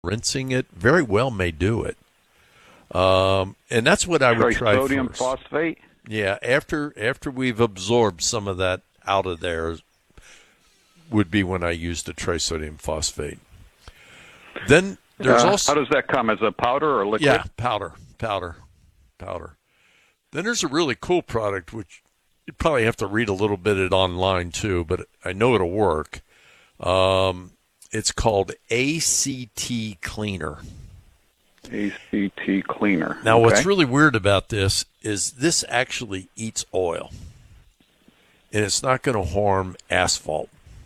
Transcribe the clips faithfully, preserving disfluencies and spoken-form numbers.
rinsing it very well may do it. Um, and that's what I would try first. Sodium phosphate? Yeah, after after we've absorbed some of that out of there would be when I use the trisodium phosphate. Then there's uh, also... How does that come, as a powder or liquid? Yeah, powder, powder, powder. Then there's a really cool product, which you probably have to read a little bit it online too, but I know it'll work. Um, it's called A C T Cleaner. A C T Cleaner. Now, okay. What's really weird about this is this actually eats oil, and it's not going to harm asphalt.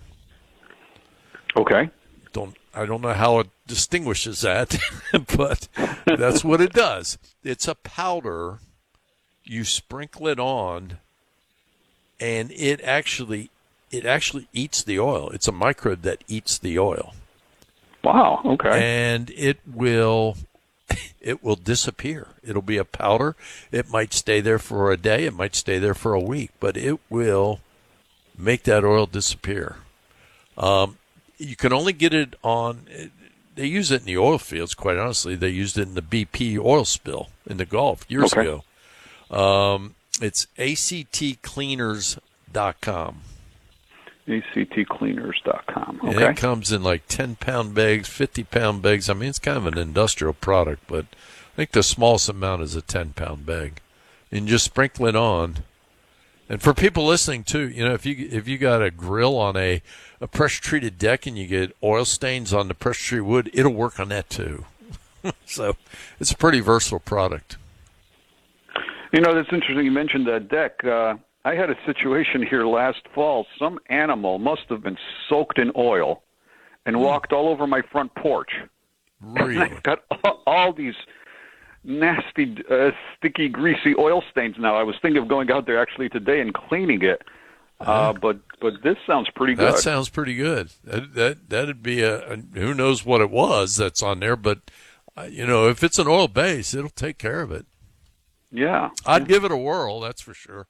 Okay. Don't I don't know how it distinguishes that, but that's what it does. It's a powder. You sprinkle it on, and it actually it actually eats the oil. It's a microbe that eats the oil. Wow. Okay. And it will. It will disappear. It'll be a powder. It might stay there for a day. It might stay there for a week, but it will make that oil disappear. Um, you can only get it on, they use it in the oil fields, quite honestly. They used it in the B P oil spill in the Gulf years okay. ago. Um, it's A C T cleaners dot com. A C T cleaners dot com. Okay. And it comes in like ten-pound bags, fifty-pound bags. I mean, it's kind of an industrial product, but I think the smallest amount is a ten-pound bag. And just sprinkle it on. And for people listening, too, you know, if you if you got a grill on a, a pressure-treated deck and you get oil stains on the pressure-treated wood, it'll work on that, too. So it's a pretty versatile product. You know, that's interesting. You mentioned that deck. Uh, I had a situation here last fall. Some animal must have been soaked in oil and walked all over my front porch. Really? And I've got all, all these nasty, uh, sticky, greasy oil stains now. I was thinking of going out there actually today and cleaning it. Uh, but but this sounds pretty good. That sounds pretty good. That, that, that'd be a, a, who knows what it was that's on there, but, uh, you know, if it's an oil base, it'll take care of it. Yeah. I'd give it a whirl, that's for sure.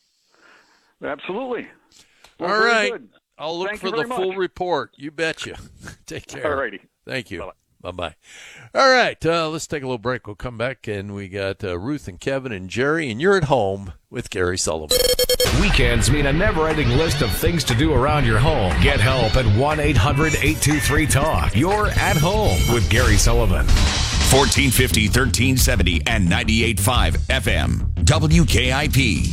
Absolutely. Well, all right. Good. I'll look Thank for you the full much. report. You betcha. Take care. All righty. Thank you. Bye-bye. Bye-bye. All right. Uh, let's take a little break. We'll come back, and we got uh, Ruth and Kevin and Jerry, and you're at home with Gary Sullivan. Weekends mean a never-ending list of things to do around your home. Get help at one eight hundred eight two three talk. You're at home with Gary Sullivan. fourteen fifty, thirteen seventy, and ninety-eight point five F M. W K I P.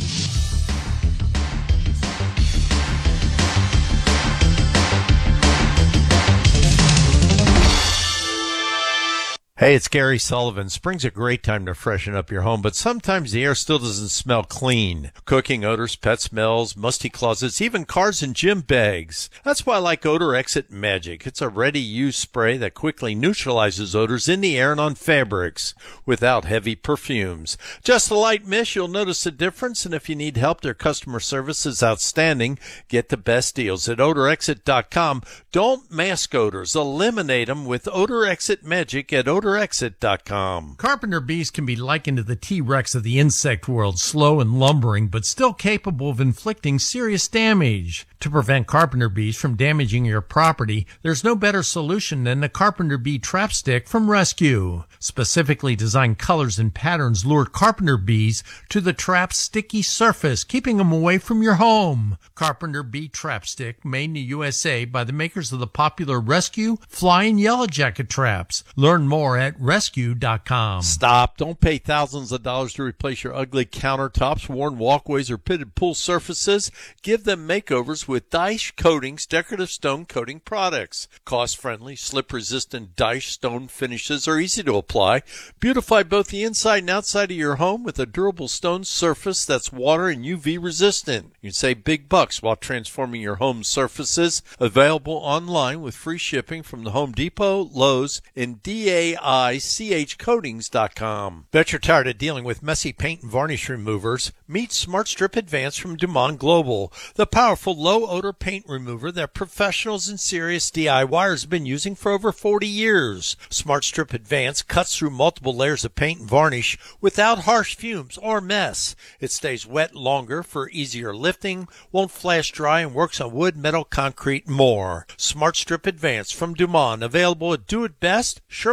Hey, it's Gary Sullivan. Spring's a great time to freshen up your home, but sometimes the air still doesn't smell clean. Cooking odors, pet smells, musty closets, even cars and gym bags. That's why I like Odor Exit Magic. It's a ready-use spray that quickly neutralizes odors in the air and on fabrics without heavy perfumes. Just a light mist, you'll notice a difference, and if you need help, their customer service is outstanding. Get the best deals at odor exit dot com. Don't mask odors. Eliminate them with Odor Exit Magic at odor exit dot com. Carpenter bees can be likened to the T-Rex of the insect world, slow and lumbering, but still capable of inflicting serious damage. To prevent carpenter bees from damaging your property, there's no better solution than the Carpenter Bee Trap Stick from Rescue. Specifically designed colors and patterns lure carpenter bees to the trap's sticky surface, keeping them away from your home. Carpenter Bee Trap Stick, made in the U S A by the makers of the popular Rescue, Fly, and Yellow Jacket traps. Learn more at rescue dot com. Stop. Don't pay thousands of dollars to replace your ugly countertops, worn walkways, or pitted pool surfaces. Give them makeovers with Dyche Coatings decorative stone coating products. Cost-friendly, slip-resistant Dyche stone finishes are easy to apply. Beautify both the inside and outside of your home with a durable stone surface that's water and U V resistant. You can save big bucks while transforming your home surfaces. Available online with free shipping from the Home Depot, Lowe's, and D A I C H coatings dot com. Bet you're tired of dealing with messy paint and varnish removers. Meet Smart Strip Advance from Dumont Global, the powerful low-odor paint remover that professionals and serious DIYers have been using for over forty years. Smart Strip Advance cuts through multiple layers of paint and varnish without harsh fumes or mess. It stays wet longer for easier lifting, won't flash dry, and works on wood, metal, concrete, and more. Smart Strip Advance from Dumont, available at Do It Best, Sherwin